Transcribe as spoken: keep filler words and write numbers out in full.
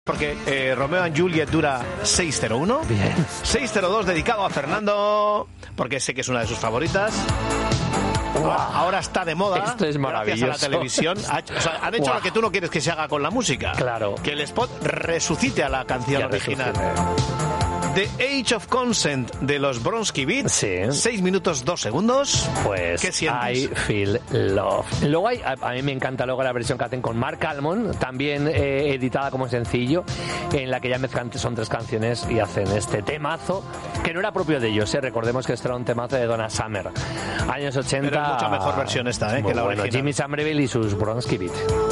Porque eh, Romeo and Juliet dura seis cero uno. Bien. seis cero dos dedicado a Fernando, porque sé que es una de sus favoritas. Wow. Ahora está de moda. Esto es maravilloso. Gracias a la televisión. Ha, o sea, han hecho wow. lo que tú no quieres que se haga con la música. Claro. Que el spot resucite a la canción Que original. resucite. The Age of Consent de los Bronski Beats. Sí. seis minutos dos segundos. Pues ¿Qué sientes? I Feel Love. Luego hay, a, a mí me encanta luego la versión que hacen con Mark Almond, también eh, editada como sencillo, en la que ya mezclan, son tres canciones y hacen este temazo, que no era propio de ellos, ¿eh? Recordemos que este era un temazo de Donna Summer. Años ochenta. Pero es mucha mejor versión esta, ¿eh? Muy que la bueno, original. Jimmy Somerville y sus Bronski Beats.